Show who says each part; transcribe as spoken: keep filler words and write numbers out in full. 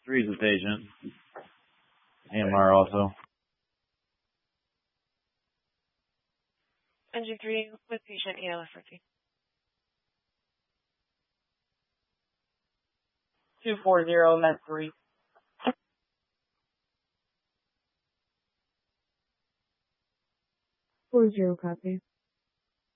Speaker 1: Three's the patient. A M R also.
Speaker 2: Engine three with patient A L F fourteen.
Speaker 3: two four zero, Met three.
Speaker 4: Four zero, copy.